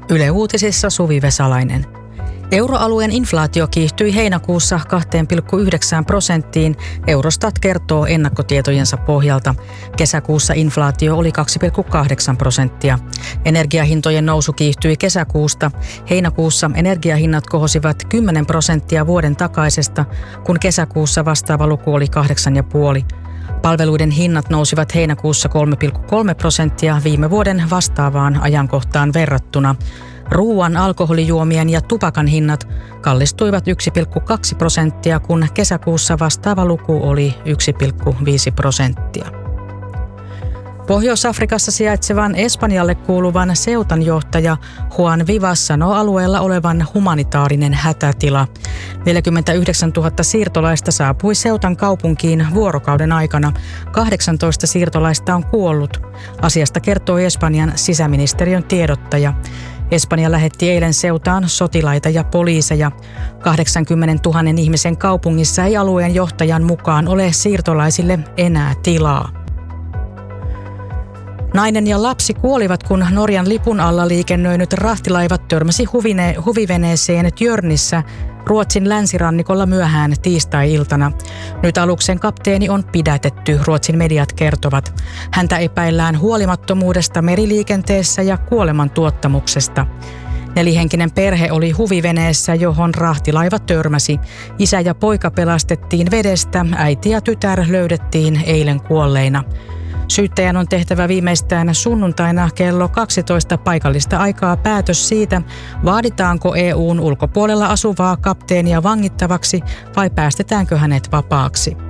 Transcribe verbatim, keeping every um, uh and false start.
Yle Uutisissa Suvi Vesalainen. Euroalueen inflaatio kiihtyi heinäkuussa kaksi pilkku yhdeksän prosenttiin, Eurostat kertoo ennakkotietojensa pohjalta. Kesäkuussa inflaatio oli kaksi pilkku kahdeksan prosenttia. Energiahintojen nousu kiihtyi kesäkuusta. Heinäkuussa energiahinnat kohosivat kymmenen prosenttia vuoden takaisesta, kun kesäkuussa vastaava luku oli kahdeksan pilkku viisi. Palveluiden hinnat nousivat heinäkuussa kolme pilkku kolme prosenttia viime vuoden vastaavaan ajankohtaan verrattuna. Ruuan, alkoholijuomien ja tupakan hinnat kallistuivat yksi pilkku kaksi prosenttia, kun kesäkuussa vastaava luku oli yksi pilkku viisi prosenttia. Pohjois-Afrikassa sijaitsevan Espanjalle kuuluvan Ceutan johtaja Juan Vivas sanoo alueella olevan humanitaarinen hätätila. neljäkymmentäyhdeksäntuhatta siirtolaista saapui Ceutan kaupunkiin vuorokauden aikana. kahdeksantoista siirtolaista on kuollut. Asiasta kertoo Espanjan sisäministeriön tiedottaja. Espanja lähetti eilen Ceutaan sotilaita ja poliiseja. kahdeksankymmentätuhatta ihmisen kaupungissa ei alueen johtajan mukaan ole siirtolaisille enää tilaa. Nainen ja lapsi kuolivat, kun Norjan lipun alla liikennöinyt rahtilaivat törmäsi huvine, huviveneeseen Tjörnissä Ruotsin länsirannikolla myöhään tiistai-iltana. Nyt aluksen kapteeni on pidätetty, Ruotsin mediat kertovat. Häntä epäillään huolimattomuudesta meriliikenteessä ja kuolemantuottamuksesta. Nelihenkinen perhe oli huviveneessä, johon rahtilaiva törmäsi. Isä ja poika pelastettiin vedestä, äiti ja tytär löydettiin eilen kuolleina. Syyttäjän on tehtävä viimeistään sunnuntaina kello kaksitoista paikallista aikaa päätös siitä, vaaditaanko E U:n ulkopuolella asuvaa kapteenia vangittavaksi vai päästetäänkö hänet vapaaksi.